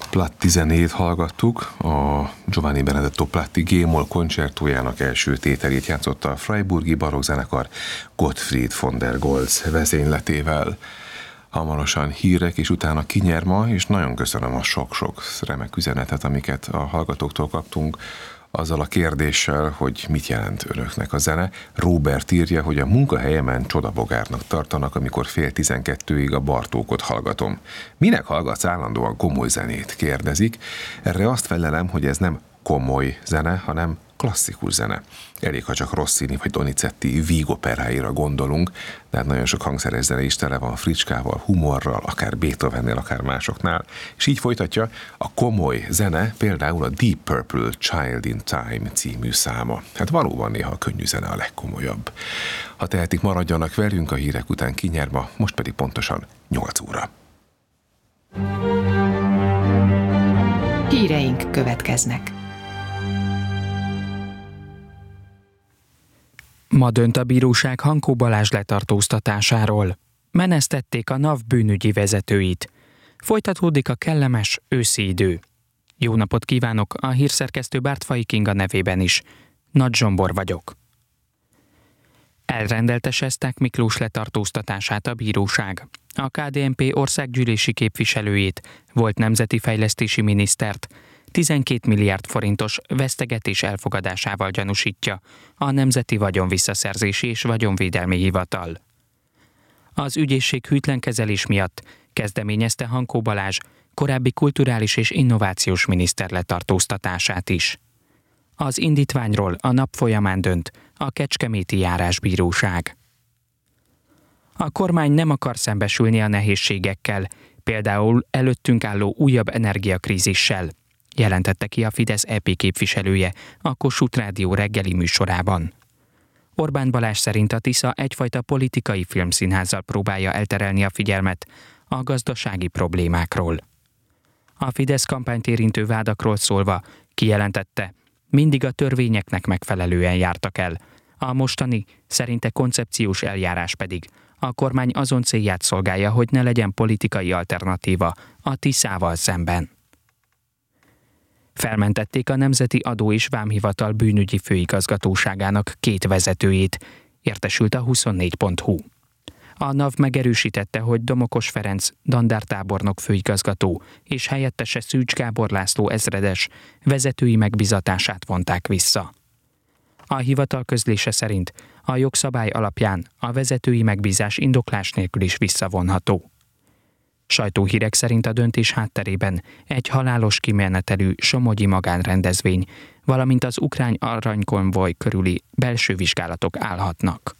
Platti zenét hallgattuk, a Giovanni Benedetto Platti G-moll koncertójának első tételét játszotta a freiburgi barokkzenekar Gottfried von der Goltz vezényletével. Hamarosan hírek, és utána kinyer ma, és nagyon köszönöm a sok-sok remek üzenetet, amiket a hallgatóktól kaptunk, azzal a kérdéssel, hogy mit jelent önöknek a zene. Róbert írja, hogy a munkahelyemen csodabogárnak tartanak, amikor 11:30 a Bartókot hallgatom. Minek hallgatsz állandóan komoly zenét? Kérdezik. Erre azt felelem, hogy ez nem komoly zene, hanem klasszikus zene. Elég, ha csak Rossini vagy Donizetti vígoperáira gondolunk, de hát nagyon sok hangszeres zene is tele van fricskával, humorral, akár Beethovennél, akár másoknál. És így folytatja, a komoly zene például a Deep Purple Child in Time című száma. Hát valóban néha a könnyű zene a legkomolyabb. Ha tehetik, maradjanak velünk, a hírek után kinyer ma, most pedig pontosan 8 óra. Híreink következnek. Ma dönt a bíróság Hankó Balázs letartóztatásáról. Menesztették a NAV bűnügyi vezetőit. Folytatódik a kellemes őszi idő. Jó napot kívánok, a hírszerkesztő Bártfai Kinga nevében is. Nagy Zsombor vagyok. Elrendelteseztek Miklós letartóztatását a bíróság. A KDNP országgyűlési képviselőjét, volt nemzeti fejlesztési minisztert, 12 milliárd forintos vesztegetés elfogadásával gyanúsítja a Nemzeti Vagyonvisszaszerzési és Vagyonvédelmi Hivatal. Az ügyészség hűtlen kezelés miatt kezdeményezte Hankó Balázs korábbi kulturális és innovációs miniszter letartóztatását is. Az indítványról a nap folyamán dönt a Kecskeméti Járásbíróság. A kormány nem akar szembesülni a nehézségekkel, például előttünk álló újabb energiakrízissel, jelentette ki a Fidesz EP képviselője a Kossuth Rádió reggeli műsorában. Orbán Balázs szerint a Tisza egyfajta politikai filmszínházzal próbálja elterelni a figyelmet a gazdasági problémákról. A Fidesz kampányt érintő vádakról szólva kijelentette, mindig a törvényeknek megfelelően jártak el, a mostani, szerinte koncepciós eljárás pedig a kormány azon célját szolgálja, hogy ne legyen politikai alternatíva a Tiszával szemben. Felmentették a Nemzeti Adó és Vámhivatal bűnügyi főigazgatóságának 2 vezetőjét, értesült a 24.hu. A NAV megerősítette, hogy Domokos Ferenc dandártábornok főigazgató és helyettese Szűcs Gábor László ezredes vezetői megbízatását vonták vissza. A hivatal közlése szerint a jogszabály alapján a vezetői megbízás indoklás nélkül is visszavonható. Sajtóhírek szerint a döntés hátterében egy halálos kimenetelű somogyi magánrendezvény, valamint az ukrán aranykonvoj körüli belső vizsgálatok állhatnak.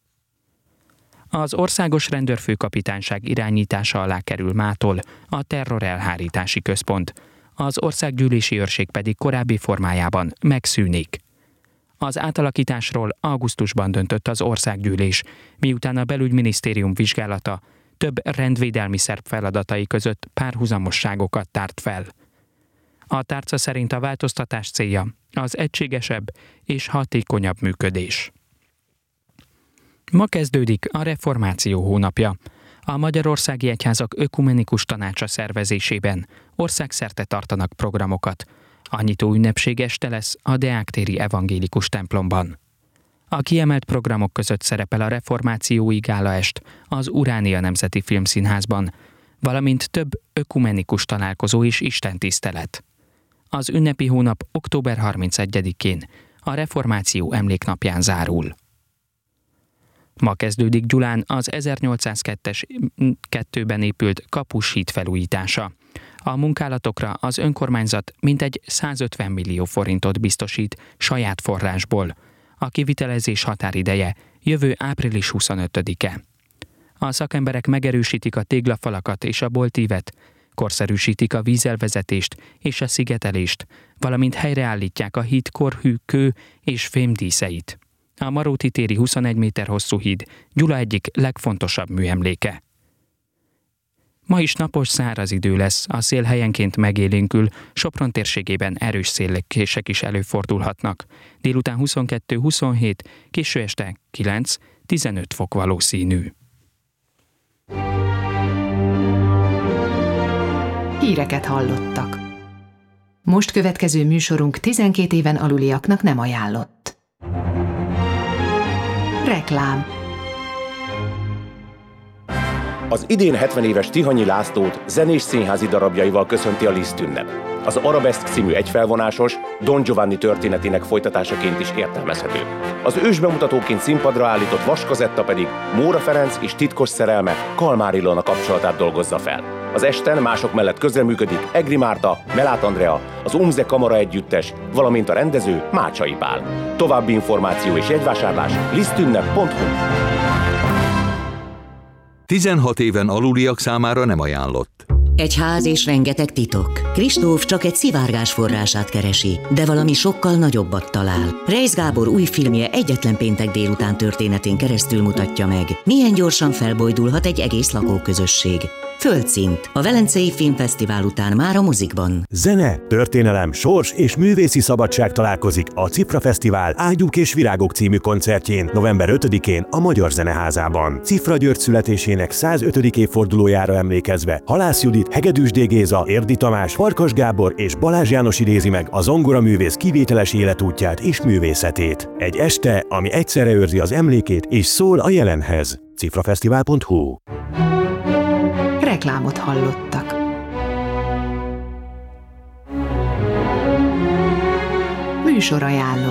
Az Országos Rendőrfőkapitányság irányítása alá kerül mától a terrorelhárítási központ, az Országgyűlési Őrség pedig korábbi formájában megszűnik. Az átalakításról augusztusban döntött az Országgyűlés, miután a Belügyminisztérium vizsgálata több rendvédelmi szerv feladatai között párhuzamosságokat tárt fel. A tárca szerint a változtatás célja az egységesebb és hatékonyabb működés. Ma kezdődik a Reformáció hónapja. A Magyarországi Egyházak Ökumenikus Tanácsa szervezésében országszerte tartanak programokat. A nyitó ünnepség este lesz a Deák-téri evangélikus templomban. A kiemelt programok között szerepel a reformációi gálaest az Uránia Nemzeti Filmszínházban, valamint több ökumenikus találkozó és istentisztelet. Az ünnepi hónap október 31-én, a Reformáció emléknapján zárul. Ma kezdődik Gyulán az 1802-ben épült Kapus híd felújítása. A munkálatokra az önkormányzat mintegy 150 millió forintot biztosít saját forrásból. A kivitelezés határideje jövő április 25-e. A szakemberek megerősítik a téglafalakat és a boltívet, korszerűsítik a vízelvezetést és a szigetelést, valamint helyreállítják a híd korhű, kő és fémdíszeit. A Maróti téri 21 méter hosszú híd Gyula egyik legfontosabb műemléke. Ma is napos, száraz idő lesz, a szél helyenként megélénkül, Sopron térségében erős széllökések is előfordulhatnak. Délután 22-27, késő este 9-15 fok valószínű. Híreket hallottak. Most következő műsorunk 12 éven aluliaknak nem ajánlott. Reklám. Az idén 70 éves Tihanyi Lászlót zenés színházi darabjaival köszönti a Liszt ünnep. Az Arabeszk című egyfelvonásos, Don Giovanni történetének folytatásaként is értelmezhető. Az ősbemutatóként színpadra állított Vaskazetta pedig Móra Ferenc és titkos szerelme Kalmár Ilona kapcsolatát dolgozza fel. Az esten mások mellett közreműködik Egri Márta, Melát Andrea, az Umze Kamara Együttes, valamint a rendező Mácsai Pál. További információ és jegyvásárlás lisztünnep.hu. 16 éven aluliak számára nem ajánlott. Egy ház és rengeteg titok. Kristóf csak egy szivárgás forrását keresi, de valami sokkal nagyobbat talál. Reisz Gábor új filmje egyetlen péntek délután történetén keresztül mutatja meg, milyen gyorsan felbojdulhat egy egész lakóközösség. Földszint. A Velencei Filmfesztivál után már a mozikban. Zene, történelem, sors és művészi szabadság találkozik a Cifra Fesztivál Ágyúk és Virágok című koncertjén november 5-én a Magyar Zeneházában. Cifra György születésének 105. évfordulójára emlékezve Halász Judit, Hegedűs D. Géza, Érdi Tamás, Farkas Gábor és Balázs János idézi meg a zongoraművész kivételes életútját és művészetét. Egy este, ami egyszerre őrzi az emlékét és szól a jelenhez. cifrafesztivál.hu. Reklámot hallottak. Műsorajánló.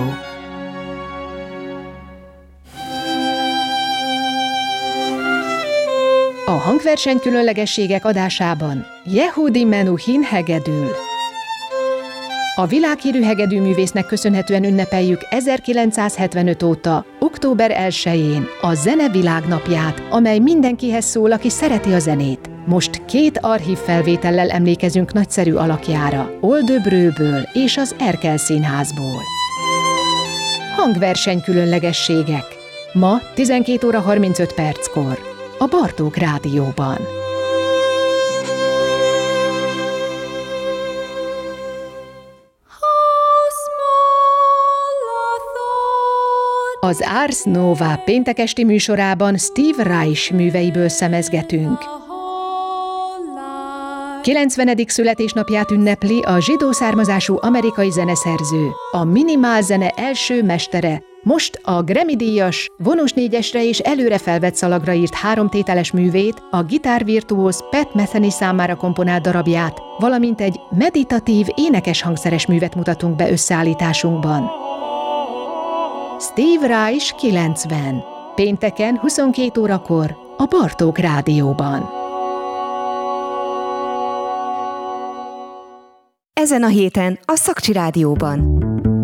A hangverseny különlegességek adásában Yehudi Menuhin hegedül. A világhírű hegedűművésznek köszönhetően ünnepeljük 1975 óta, október 1-én a Zene Világnapját, amely mindenkihez szól, aki szereti a zenét. Most 2 archív felvétellel emlékezünk nagyszerű alakjára, Oldöbrőből és az Erkel Színházból. Hangverseny különlegességek. Ma 12 óra 35 perckor a Bartók Rádióban. Az Ars Nova péntek esti műsorában Steve Reich műveiből szemezgetünk. 90. születésnapját ünnepli a zsidó származású amerikai zeneszerző, a minimál zene első mestere, most a Grammy-díjas, vonós 4-esre és előre felvett szalagra írt 3 tételes művét, a gitárvirtuóz Pat Metheny számára komponált darabját, valamint egy meditatív, énekes hangszeres művet mutatunk be összeállításunkban. Steve Reich 90. Pénteken 22 órakor a Bartók Rádióban. Ezen a héten a Szakcsi Rádióban.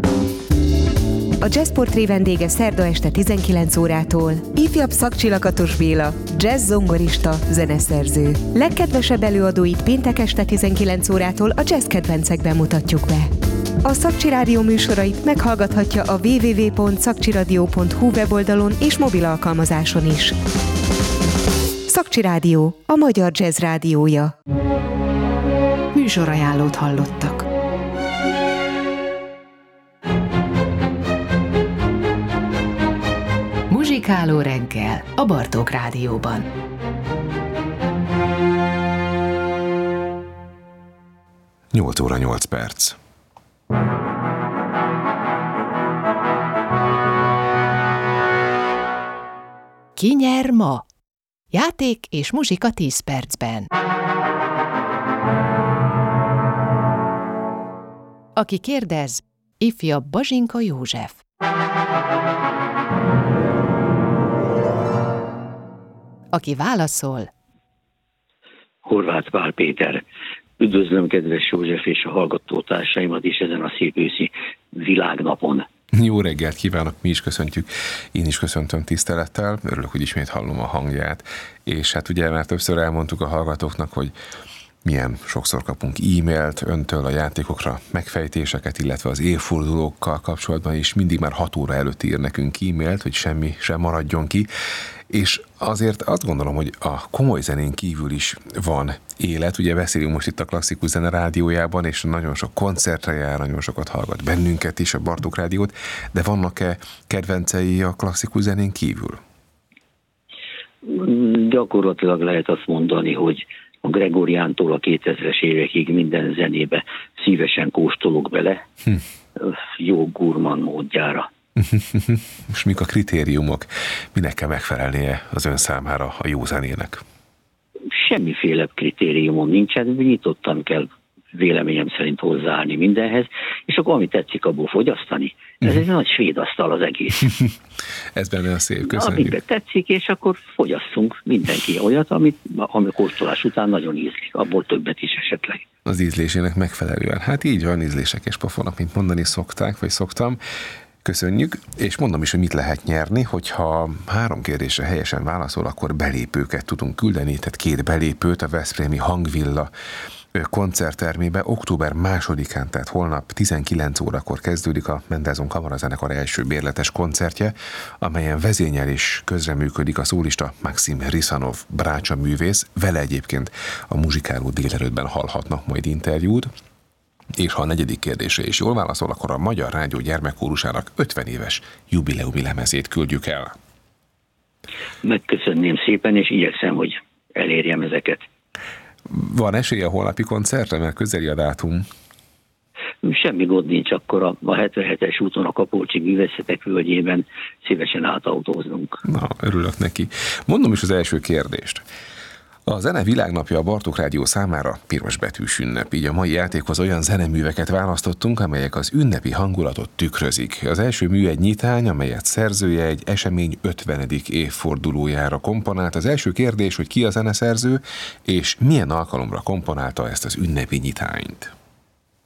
A Jazzportré vendége szerda este 19 órától ifjabb Szakcsi Lakatos Béla, jazz zongorista, zeneszerző. Legkedvesebb előadóit péntek este 19 órától a jazz kedvencekben mutatjuk be. A Szakcsi Rádió műsorait meghallgathatja a www.szakcsiradio.hu weboldalon és mobil alkalmazáson is. Szakcsi Rádió, a magyar jazz rádiója. Műsorajánlót hallottak. Muzsikáló reggel a Bartók Rádióban. Nyolc óra 8 perc. Ki nyer ma? Játék és muzsika 10 percben. Aki kérdez, ifjabb Bazsinka József. Aki válaszol, Horváth Pál Péter. Üdvözlöm kedves József és a hallgatótársaimat is ezen a szép őszi világnapon. Jó reggelt kívánok, mi is köszöntjük. Én is köszöntöm tisztelettel, örülök, hogy ismét hallom a hangját. És hát ugye már többször elmondtuk a hallgatóknak, hogy milyen sokszor kapunk e-mailt öntől a játékokra, megfejtéseket, illetve az évfordulókkal kapcsolatban is mindig már 6 óra előtt ír nekünk e-mailt, hogy semmi sem maradjon ki. És azért azt gondolom, hogy a komoly zenén kívül is van élet. Ugye beszélünk most itt a Klasszikus Zene Rádiójában, és nagyon sok koncertre jár, nagyon sokat hallgat bennünket is, a Bartók Rádiót, de vannak-e kedvencei a klasszikus zenén kívül? Gyakorlatilag lehet azt mondani, hogy a Gregoriántól a 2000-es évekig minden zenébe szívesen kóstolok bele, jó gurmand módjára. Most mik a kritériumok? Minek kell megfelelnie az ön számára a jó zenének? Semmiféle kritériumom nincsen, nyitottan kell véleményem szerint hozzáállni mindenhez, és akkor ami tetszik, abból fogyasztani. Ez egy nagy svéd asztal az egész. Ez benne a szép, köszönjük. Amiben tetszik, és akkor fogyasszunk mindenki olyat, ami kóstolás után nagyon ízlik, abból többet is esetleg. Az ízlésének megfelelően. Hát így van, ízlések és pofonok, mint mondani szokták, vagy szoktam. Köszönjük, és mondom is, hogy mit lehet nyerni, hogyha 3 kérdésre helyesen válaszol, akkor belépőket tudunk küldeni, tehát 2 belépőt a Veszprémi Hangvilla koncerttermébe október 2-án, tehát holnap 19 órakor kezdődik a Mendelssohn Kamarazenekar első bérletes koncertje, amelyen vezényel és közreműködik a szólista Maxim Risanov brácsa művész, vele egyébként a muzsikáló délelőttben hallhatnak majd interjút. És ha a 4. kérdésre is jól válaszol, akkor a Magyar Rádió gyermekkórusának 50 éves jubileumi lemezét küldjük el. Megköszönném szépen, és igyekszem, hogy elérjem ezeket. Van esély a holnapi koncertre, mert közeli a dátum? Semmi gond nincs, akkor a 77-es úton a Kapolcsi Művészetek Völgyében szívesen átautóznunk. Na, örülök neki. Mondom is az első kérdést. A Zene Világnapja a Bartók Rádió számára pirosbetűs ünnep, így a mai játékhoz olyan zeneműveket választottunk, amelyek az ünnepi hangulatot tükrözik. Az első mű egy nyitány, amelyet szerzője egy esemény 50. évfordulójára komponált. Az első kérdés, hogy ki a zeneszerző, és milyen alkalomra komponálta ezt az ünnepi nyitányt.